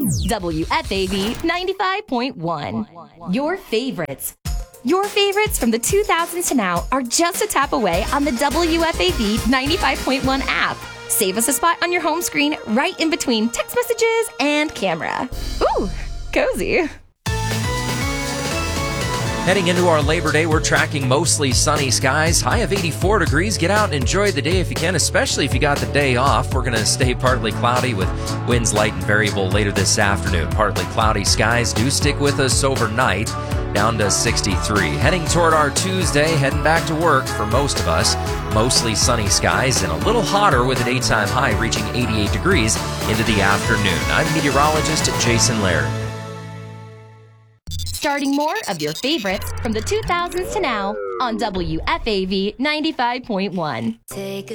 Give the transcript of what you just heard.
WFAV 95.1. Your favorites. Your favorites from the 2000s to now are just a tap away on the WFAV 95.1 app. Save us a spot on your home screen right in between text messages and camera. Ooh, cozy. Heading into our Labor Day, we're tracking mostly sunny skies. High of 84 degrees. Get out and enjoy the day if you can, especially if you got the day off. We're going to stay partly cloudy with winds light and variable later this afternoon. Partly cloudy skies do stick with us overnight, down to 63. Heading toward our Tuesday, heading back to work for most of us. Mostly sunny skies and a little hotter with a daytime high reaching 88 degrees into the afternoon. I'm meteorologist Jason Laird. Starting more of your favorites from the 2000s to now on WFAV 95.1.